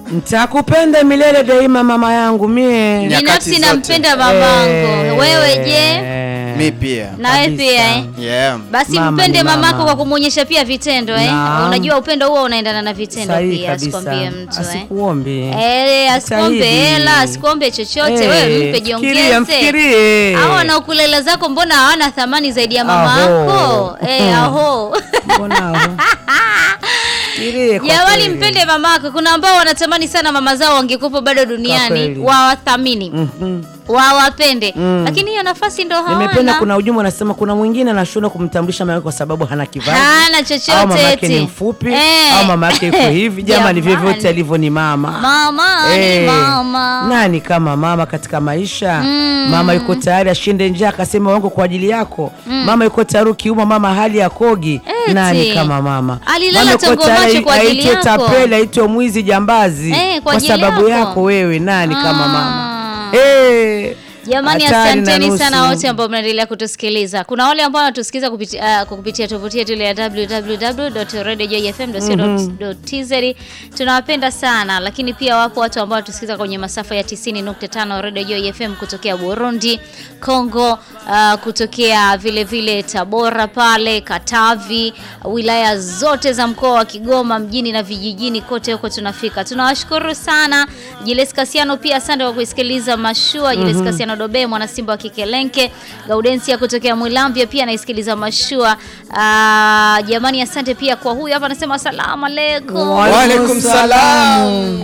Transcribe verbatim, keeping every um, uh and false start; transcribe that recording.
Nitakupenda milele daima mama yangu mie. Binafsi nampenda mamangu. E, wewe je? Mimi pia. Na wewe pia eh? Yeah. Basi mama mpende mamako kwa kumuonyesha pia vitendo eh. Unajua upendo huo unaendana na vitendo pia, asikwambie mtu eh. Asikuombe. Eh, asikuombe hela, asikuombe chochote, hey, wewe mpe jiongeze. Mfikirie. Hao wanaokulela zako mbona hawana thamani zaidi ya mamako? Eh, aho. Mbona aho? Jamani mpende mamako. Kuna ambao wanatamani sana mama zao wangekupo bado duniani, wawathamini. Mhm. Wawapende. Mm. Lakini hiyo nafasi ndo hawana. Nimependa kuna ujumbe unasema kuna mwingine anashindwa kumtambulisha mama kwa sababu hana kivazi. Hana chochote. Au mama yake ni mfupi, eh, au mama yake yuko hivi. Jamani vyovyote alivyo ni mama. Mama eh, ni mama. Nani kama mama katika maisha? Mm. Mama yuko tayari ashinde njaa akasema wangu kwa ajili yako. Mm. Mama yuko tayari kiuma mama hali ya kogi. Eti. Nani kama mama? Alilala tongo macho kwa ajili yako. Aitwe tapela, aitwe mwizi jambazi, eh, kwa, kwa sababu yako. yako wewe. Nani ah. kama mama? Eh, jamani asanteni sana wote ambao mnaendelea kutusikiliza. Kuna wale ambao wanatusikiliza kupitia uh, kupitia tovuti yetu ya w w w dot radio joy f m dot t z. Tunawapenda sana, lakini pia wapo watu ambao wanatusikiliza kwenye masafa ya tisini nukta tano Radio Joy F M kutokea Burundi, Kongo, uh, kutokea vile vile Tabora pale, Katavi, wilaya zote za mkoa wa Kigoma mjini na vijijini kote huko tunafika. Tunawashukuru sana. Julius Kasiano pia asante kwa kusikiliza mashua. Julius mm -hmm. Kasiano Dobe mwana Simba wa Kikelenke. Gaudensia kutokea Mwilamvya pia anaisikiliza mashua. Uh, jamani asante pia kwa huyu hapa anasema asalamu alaykum. Wa alaykum salam.